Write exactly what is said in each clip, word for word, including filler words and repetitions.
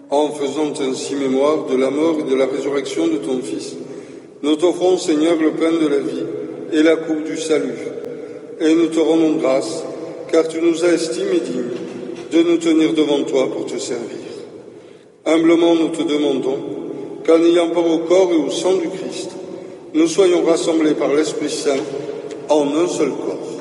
En faisant ainsi mémoire de la mort et de la résurrection de ton Fils, nous t'offrons, Seigneur, le pain de la vie et la coupe du salut. Et nous te rendons grâce, car tu nous as estimés dignes de nous tenir devant toi pour te servir. Humblement, nous te demandons qu'en ayant part au corps et au sang du Christ, nous soyons rassemblés par l'Esprit Saint en un seul corps.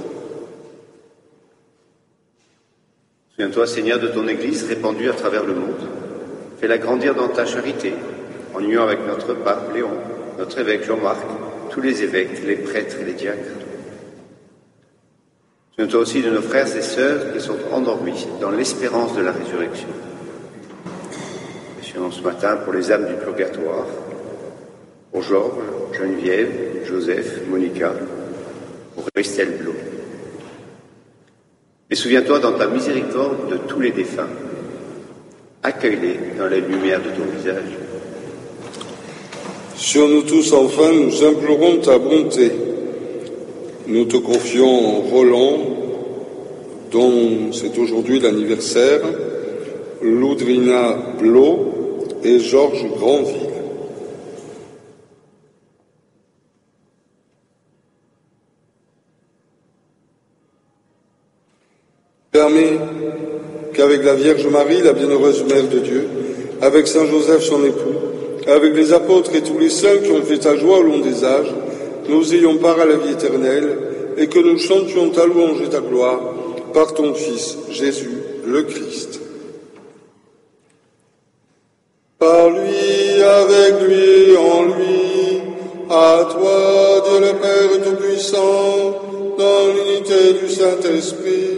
Souviens-toi, Seigneur, de ton Église répandue à travers le monde. Fais-la grandir dans ta charité, en union avec notre pape Léon, notre évêque Jean-Marc, tous les évêques, les prêtres et les diacres. Souviens-toi aussi de nos frères et sœurs qui sont endormis dans l'espérance de la résurrection. Prions ce matin pour les âmes du purgatoire, pour Georges, Geneviève, Joseph, Monica, pour Estelle Blot. Et souviens-toi dans ta miséricorde de tous les défunts. Accueille-les dans la lumière de ton visage. Sur nous tous, enfin, nous implorons ta bonté. Nous te confions Roland, dont c'est aujourd'hui l'anniversaire, Loudrina Blot et Georges Granville. Permets qu'avec la Vierge Marie, la bienheureuse Mère de Dieu, avec Saint Joseph son époux, avec les apôtres et tous les saints qui ont fait ta joie au long des âges, nous ayons part à la vie éternelle et que nous chantions ta louange et ta gloire par ton Fils, Jésus, le Christ. Par lui, avec lui, en lui, à toi, Dieu le Père Tout-Puissant, dans l'unité du Saint-Esprit,